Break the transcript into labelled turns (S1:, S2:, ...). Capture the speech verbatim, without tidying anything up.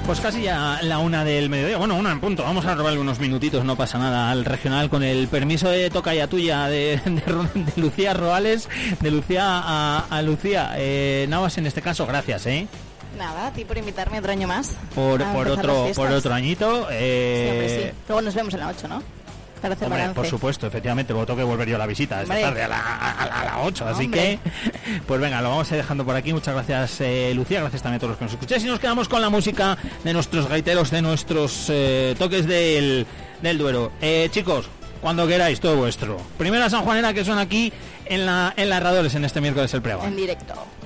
S1: Pues casi ya la una del mediodía, bueno, una en punto. Vamos a robarle unos minutitos, no pasa nada, al regional con el permiso de tocaya tuya de, de, de Lucía Roales, de Lucía a, a Lucía eh, Navas en este caso, gracias, ¿eh?
S2: Nada, a ti por invitarme otro año más.
S1: Por, por otro por otro añito. Eh...
S2: Sí, hombre, sí. Luego nos vemos en la ocho, ¿no? Para hacer
S1: Hombre,
S2: balance.
S1: por supuesto, efectivamente, luego tengo que volver yo a la visita esta
S2: Hombre.
S1: tarde a la, a la, a la ocho, así
S2: Hombre.
S1: que pues venga, lo vamos a ir dejando por aquí. Muchas gracias, eh, Lucía, gracias también a todos los que nos escucháis y nos quedamos con la música de nuestros gaiteros, de nuestros eh, toques del, del Duero. Eh, chicos, cuando queráis, todo vuestro. Primera sanjuanera que suena aquí en la en la Radores en este miércoles el pregón.
S2: En directo.